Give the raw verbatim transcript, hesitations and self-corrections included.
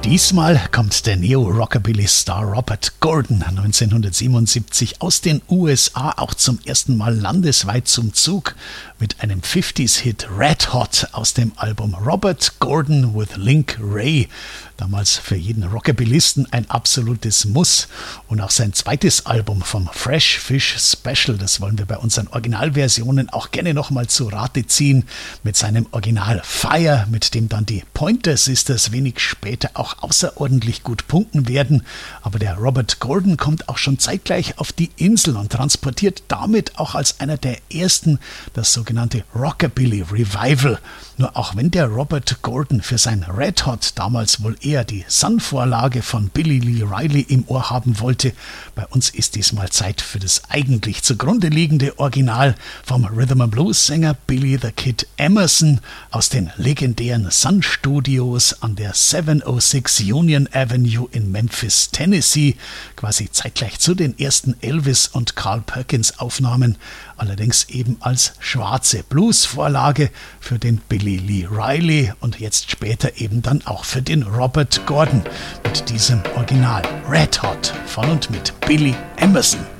Diesmal kommt der Neo-Rockabilly-Star Robert Gordon neunzehnhundertsiebenundsiebzig aus den U S A auch zum ersten Mal landesweit zum Zug mit einem fünfziger-Hit Red Hot aus dem Album Robert Gordon with Link Wray. Damals für jeden Rockabillisten ein absolutes Muss. Und auch sein zweites Album vom Fresh Fish Special, das wollen wir bei unseren Originalversionen auch gerne nochmal zu Rate ziehen, mit seinem Original Fire, mit dem dann die Pointer Sisters wenig später auch außerordentlich gut punkten werden. Aber der Robert Gordon kommt auch schon zeitgleich auf die Insel und transportiert damit auch als einer der ersten das sogenannte Rockabilly Revival. Nur auch wenn der Robert Gordon für sein Red Hot damals wohl eher die Sun-Vorlage von Billy Lee Riley im Ohr haben wollte, bei uns ist diesmal Zeit für das eigentlich zugrunde liegende Original vom Rhythm and Blues Sänger Billy the Kid Emerson aus den legendären Sun Studios an der siebenhundertsechs Union Avenue in Memphis, Tennessee, quasi zeitgleich zu den ersten Elvis und Carl Perkins Aufnahmen, allerdings eben als schwarze Blues-Vorlage für den Billy Lee Riley und jetzt später eben dann auch für den Robert Gordon mit diesem Original Red Hot von und mit Billy Emerson.